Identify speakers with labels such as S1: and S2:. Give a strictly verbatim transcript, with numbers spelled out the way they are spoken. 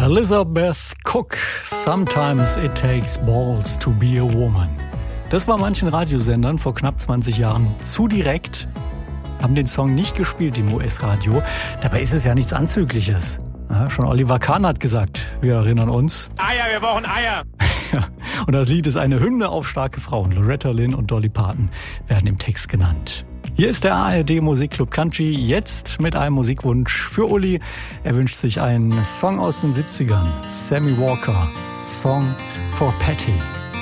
S1: Elizabeth Cook, Sometimes It Takes Balls to be a Woman. Das war manchen Radiosendern vor knapp zwanzig Jahren zu direkt, haben den Song nicht gespielt im U S-Radio. Dabei ist es ja nichts Anzügliches. Ja, schon Oliver Kahn hat gesagt, wir erinnern uns.
S2: Eier, wir brauchen Eier.
S1: Ja, und das Lied ist eine Hymne auf starke Frauen. Loretta Lynn und Dolly Parton werden im Text genannt. Hier ist der A R D Musikclub Country, jetzt mit einem Musikwunsch für Uli. Er wünscht sich einen Song aus den siebzigern. Sammy Walker, Song for Patty.